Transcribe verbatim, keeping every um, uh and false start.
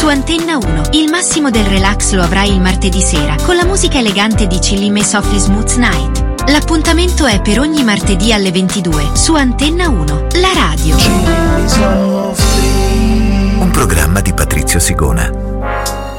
su Antenna uno. Il massimo del relax lo avrai il martedì sera con la musica elegante di Chillime Softly Smooth Night. L'appuntamento è per ogni martedì alle ventidue su Antenna uno, la radio. Un programma di Patrizio Sigona.